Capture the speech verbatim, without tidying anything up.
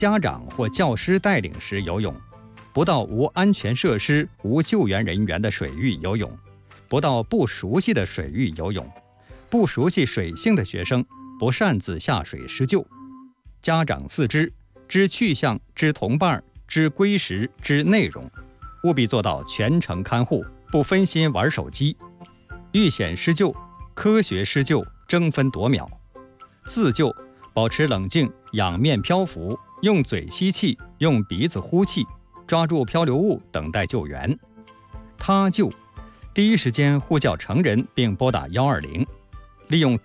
家长或教师带领时游泳，不到无安全设施、无救援人员的水域游泳，不到不熟悉的水域游泳，不熟悉水性的学生不擅自下水施救。家长四知：知去向、知同伴、知归时、知内容，务必做到全程看护，不分心玩手机。遇险施救，科学施救，争分夺秒。自救，保持冷静，仰面漂浮，用嘴吸气，用鼻子呼气，抓住漂流物等待救援。他救，第一时间呼叫成人并拨打一二零，利用